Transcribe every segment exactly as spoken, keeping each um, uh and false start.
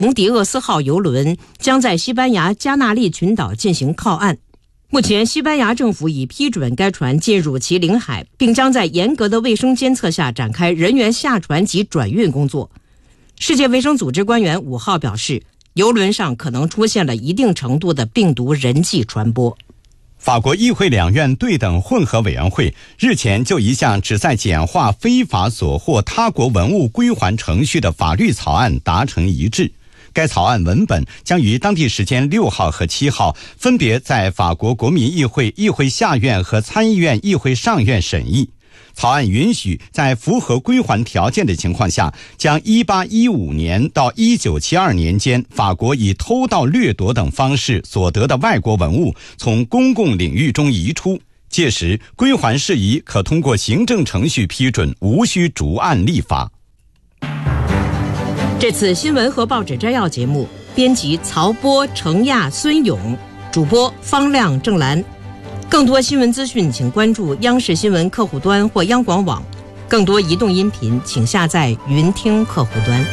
蒙迪厄斯号邮轮将在西班牙加纳利群岛进行靠岸。目前，西班牙政府已批准该船进入其领海，并将在严格的卫生监测下展开人员下船及转运工作。世界卫生组织官员五号表示，邮轮上可能出现了一定程度的病毒人际传播。 法国议会两院对等混合委员会日前就一项旨在简化非法索获他国文物归还程序的法律草案达成一致。该草案文本将于当地时间六号和七号分别在法国国民议会议会下院和参议院议会上院审议。草案允许在符合归还条件的情况下，将一八一五年到一九七二年间法国以偷盗、掠夺等方式所得的外国文物从公共领域中移出，届时归还事宜可通过行政程序批准，无需逐案立法。 这次新闻和报纸摘要节目，编辑曹波、程亚、孙勇，主播方亮、郑兰。更多新闻资讯请关注央视新闻客户端或央广网，更多移动音频请下载云听客户端。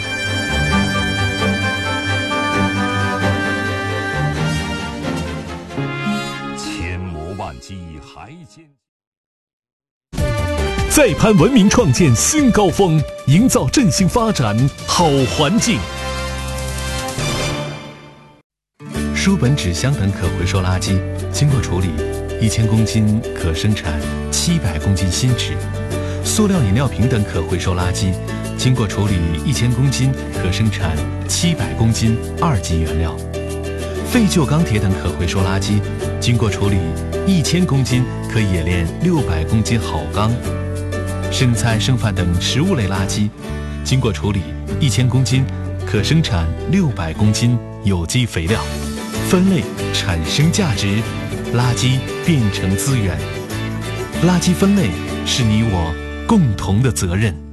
千磨万击还坚， 再攀文明创建新高峰，营造振兴发展好环境。 书本、纸箱等可回收垃圾经过处理，一千公斤可生产七百公斤新纸；塑料饮料瓶等可回收垃圾经过处理，一千公斤可生产七百公斤二级原料；废旧钢铁等可回收垃圾经过处理，一千公斤可冶炼六百公斤好钢；剩菜剩饭等食物类垃圾经过处理，一千公斤可生产六百公斤有机肥料。分类产生价值，垃圾变成资源。垃圾分类是你我共同的责任。